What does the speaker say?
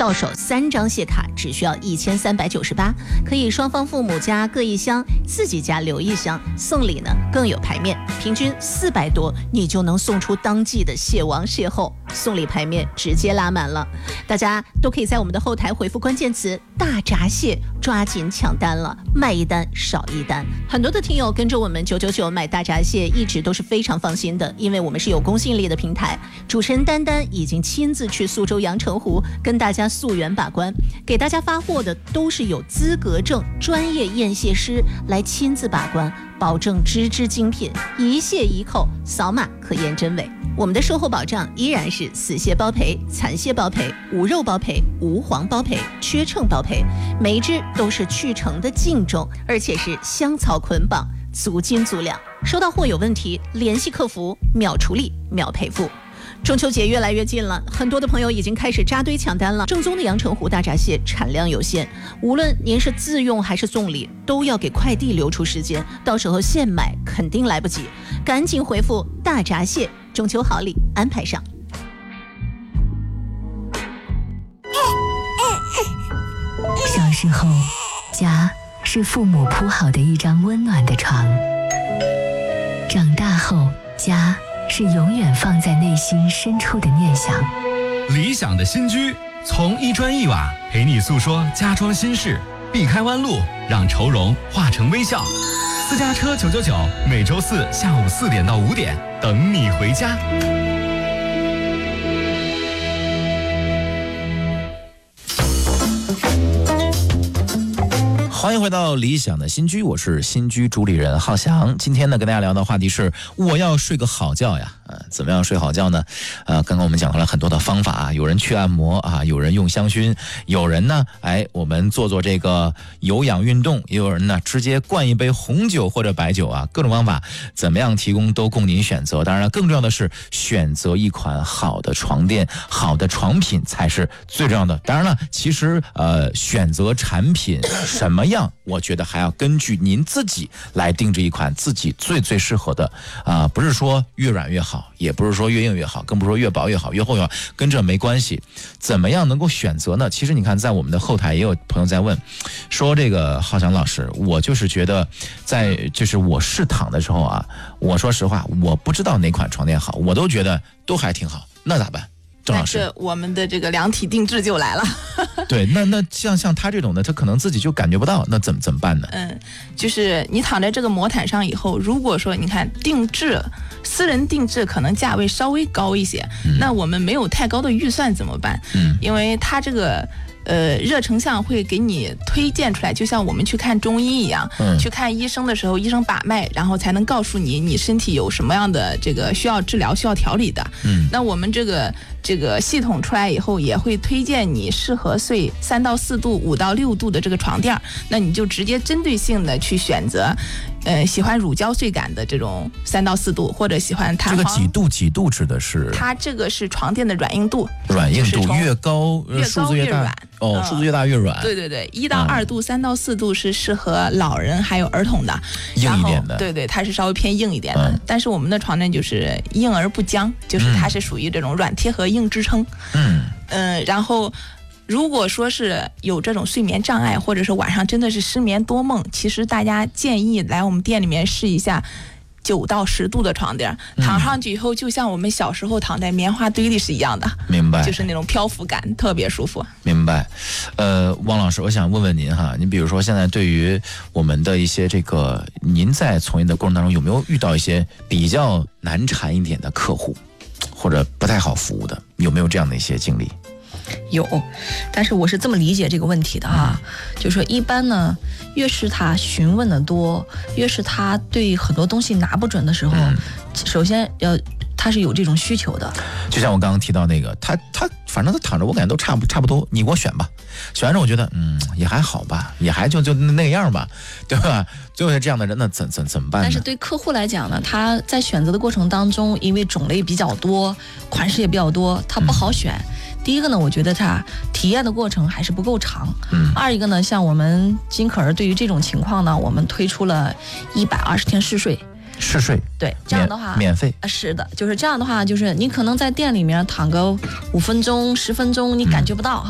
到手3张谢卡只需要1398，可以双方父母家各1箱，自己家留1箱，送礼呢更有排面，平均400多，你就能送出当季的蟹王蟹后，送礼排面直接拉满了。大家都可以在我们的后台回复关键词大闸蟹，抓紧抢单了，卖1单少1单。很多的听友跟着我们999买大闸蟹一直都是非常放心的，因为我们是有公信力的平台。主持人丹丹已经亲自去苏州阳澄湖跟大家溯源把关，给大家发货的都是有资格证专业验蟹师来亲自把关，保证只精品，一蟹一扣，扫码可验真伪。我们的售后保障依然是死蟹包赔、残蟹包赔、无肉包赔、无黄包赔、缺秤包赔，每一只都是去成的净重，而且是香草捆绑，足斤足两。收到货有问题，联系客服，秒处理，秒赔付。中秋节越来越近了，很多的朋友已经开始扎堆抢单了。正宗的阳澄湖大闸蟹产量有限，无论您是自用还是送礼，都要给快递留出时间，到时候现买肯定来不及。赶紧回复大闸蟹，中秋好礼安排上。 小时候，家是父母铺好的一张温暖的床，长大后，家是永远放在内心深处的念想。 理想的新居，从一砖一瓦陪你诉说家装心事，避开弯路，让愁容化成微笑。私家车999，每周4下午4点到5点，等你回家。 欢迎回到理想的新居，我是新居主理人浩翔。今天呢，跟大家聊的话题是我要睡个好觉呀。怎么样睡好觉呢？刚刚我们讲了很多的方法啊，有人去按摩啊，有人用香薰，有人呢，我们做这个有氧运动，也有人呢直接灌一杯红酒或者白酒啊，各种方法怎么样提供都供您选择。当然了，更重要的是选择一款好的床垫、好的床品才是最重要的。当然了，其实选择产品什么样，我觉得还要根据您自己来定制一款自己最适合的不是说越软越好，也不是说越硬越好，更不是说越薄越好，越厚越好，跟这没关系。怎么样能够选择呢？其实你看，在我们的后台也有朋友在问，说这个浩翔老师，我就是觉得就是我试躺的时候啊，我说实话，我不知道哪款床垫好，我都觉得都还挺好，那咋办？郑老师， 这我们的这个量体定制就来了。 对，那像他这种的，他可能自己就感觉不到，那怎么办呢？ 就是你躺在这个魔毯上以后，如果说你看定制，私人定制可能价位稍微高一些，那我们没有太高的预算怎么办？因为他这个热成像会给你推荐出来，就像我们去看中医一样，去看医生的时候，医生把脉，然后才能告诉你身体有什么样的这个需要治疗、需要调理的。那我们这个系统出来以后，也会推荐你适合睡3到4度、5到6度的这个床垫，那你就直接针对性的去选择。喜欢乳胶睡感的这种3到4度，或者喜欢弹簧。 这个几度指的是？ 它这个是床垫的软硬度。 软硬度越高，数字越大。数字越大越软。 对，1到2度、3到4度是适合老人还有儿童的， 硬一点的。 对，它是稍微偏硬一点的。但是我们的床垫就是硬而不僵，就是它是属于这种软贴合硬支撑。然后。如果说是有这种睡眠障碍，或者是晚上真的是失眠多梦，其实大家建议来我们店里面试一下9到10度的床垫，躺上去以后就像我们小时候躺在棉花堆里是一样的。 明白， 就是那种漂浮感，特别舒服。 明白。汪老师，我想问问您哈，您比如说现在对于我们的一些您在从业的过程当中，有没有遇到一些比较难缠一点的客户，或者不太好服务的，有没有这样的一些经历？ 有，但是我是这么理解这个问题的哈，就是说一般呢，越是他询问的多，越是他对很多东西拿不准的时候，首先他是有这种需求的。 就像我刚刚提到那个，他反正他躺着，我感觉都差不多，你给我选吧。选完之后我觉得也还好吧，也还就那样吧，对吧？最后这样的人，那怎么办呢？ 但是对客户来讲呢，他在选择的过程当中，因为种类比较多，款式也比较多，他不好选。第一个呢，我觉得它体验的过程还是不够长。二一个呢，像我们金可儿对于这种情况呢，我们推出了120天试睡。 试睡， 对，这样的话免费。 是的，就是这样的话，就是你可能在店里面躺个5分钟、10分钟，你感觉不到